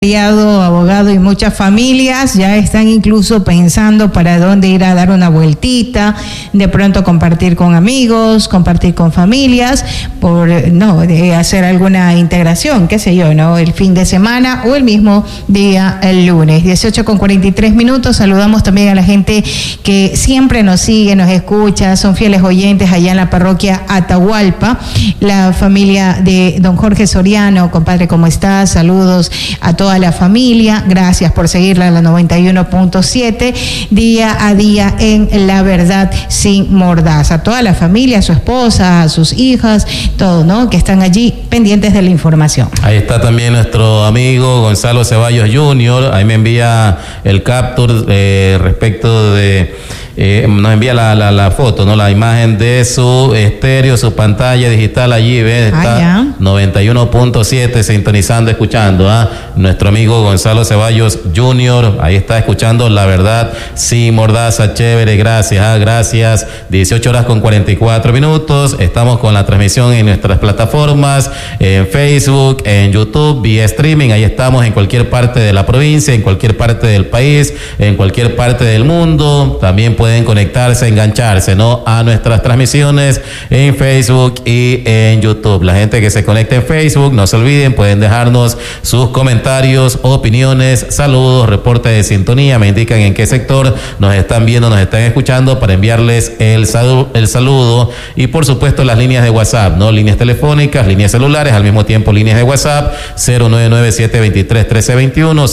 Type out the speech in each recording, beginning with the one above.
Abogado, y muchas familias ya están incluso pensando para dónde ir a dar una vueltita, de pronto compartir con amigos, compartir con familias, de hacer alguna integración, qué sé yo, ¿no? El fin de semana o el mismo día, el lunes. 18:43. Saludamos también a la gente que siempre nos sigue, nos escucha, son fieles oyentes allá en la parroquia Atahualpa, la familia de don Jorge Soriano. Compadre, ¿cómo estás? Saludos a toda la familia, gracias por seguirla en la 91.7, día a día en La Verdad Sin Mordaza. A toda la familia, a su esposa, a sus hijas, todo, ¿no? Que están allí pendientes de la información. Ahí está también nuestro amigo Gonzalo Ceballos Jr., ahí me envía el capture respecto de... nos envía la foto, ¿no? La imagen de su estéreo, su pantalla digital allí, ¿ves? Está 91.7 sintonizando, escuchando a nuestro amigo Gonzalo Ceballos Jr. Ahí está escuchando La Verdad Sin Mordaza. Chévere, gracias, gracias. 18:44. Estamos con la transmisión en nuestras plataformas, en Facebook, en YouTube, vía streaming. Ahí estamos en cualquier parte de la provincia, en cualquier parte del país, en cualquier parte del mundo. También pueden conectarse, engancharse, ¿no? A nuestras transmisiones en Facebook y en YouTube. La gente que se conecte en Facebook, no se olviden, pueden dejarnos sus comentarios, opiniones, saludos, reporte de sintonía, me indican en qué sector nos están viendo, nos están escuchando para enviarles el saludo, y por supuesto las líneas de WhatsApp, ¿no? Líneas telefónicas, líneas celulares, al mismo tiempo líneas de WhatsApp, 099-723-1321,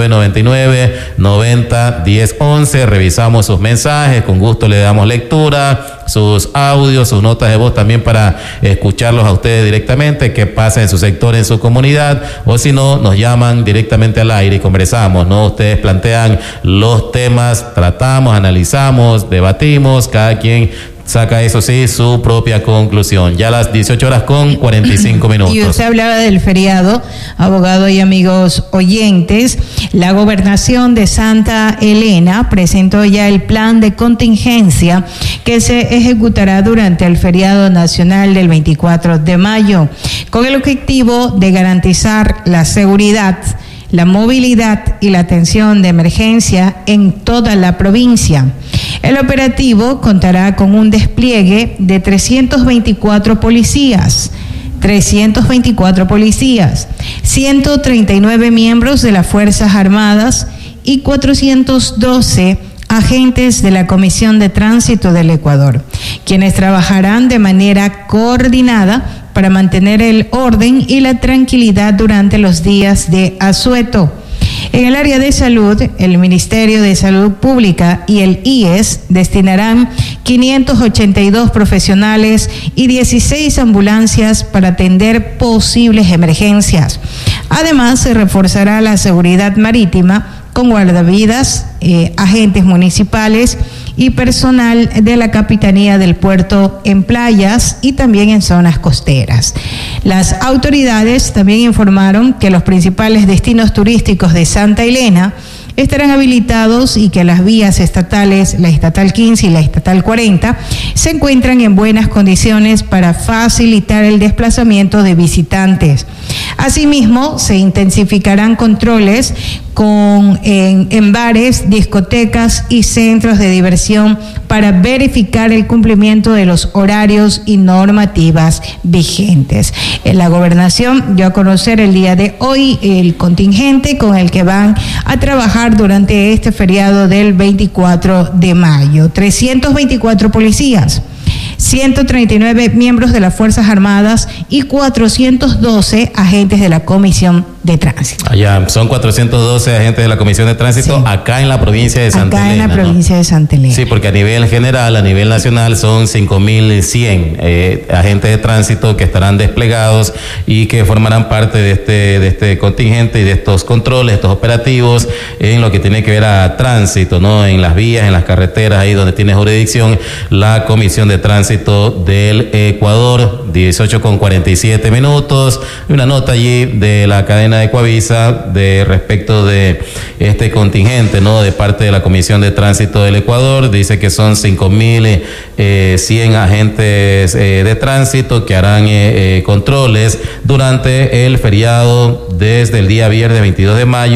0999-90-1011. Revisamos sus mensajes, con gusto le damos lectura, sus audios, sus notas de voz también para escucharlos a ustedes directamente, qué pasa en su sector, en su comunidad, o si no, nos llaman directamente al aire y conversamos, ¿no? Ustedes plantean los temas, tratamos, analizamos, debatimos, cada quien saca, eso sí, su propia conclusión. Ya a las 18:45. Y usted hablaba del feriado, abogado y amigos oyentes. La gobernación de Santa Elena presentó ya el plan de contingencia que se ejecutará durante el feriado nacional del 24 de mayo, con el objetivo de garantizar la seguridad, la movilidad y la atención de emergencia en toda la provincia. El operativo contará con un despliegue de 324 policías, 139 miembros de las Fuerzas Armadas y 412 agentes de la Comisión de Tránsito del Ecuador, quienes trabajarán de manera coordinada para mantener el orden y la tranquilidad durante los días de asueto. En el área de salud, el Ministerio de Salud Pública y el IES destinarán 582 profesionales y 16 ambulancias para atender posibles emergencias. Además, se reforzará la seguridad marítima con guardavidas, agentes municipales y personal de la Capitanía del Puerto en playas y también en zonas costeras. Las autoridades también informaron que los principales destinos turísticos de Santa Elena estarán habilitados y que las vías estatales, la Estatal 15 y la Estatal 40, se encuentran en buenas condiciones para facilitar el desplazamiento de visitantes. Asimismo, se intensificarán controles en bares, discotecas y centros de diversión para verificar el cumplimiento de los horarios y normativas vigentes. La gobernación dio a conocer el día de hoy el contingente con el que van a trabajar durante este feriado del 24 de mayo. 324 policías, 139 miembros de las Fuerzas Armadas y 412 agentes de la Comisión de Tránsito. Allá son 412 agentes de la Comisión de Tránsito, sí, acá en la provincia de Santa Elena. Acá en la provincia, ¿no?, de Santa Elena. Sí, porque a nivel general, a nivel nacional, son 5.100 agentes de tránsito que estarán desplegados y que formarán parte de este contingente y de estos controles, estos operativos en lo que tiene que ver a tránsito, ¿no? En las vías, en las carreteras, ahí donde tiene jurisdicción la Comisión de Tránsito del Ecuador. 18:47. Una nota allí de la cadena oficina de Coavisa de respecto de este contingente, ¿no?, de parte de la Comisión de Tránsito del Ecuador. Dice que son 5.100 agentes de tránsito que harán controles durante el feriado desde el día viernes 22 de mayo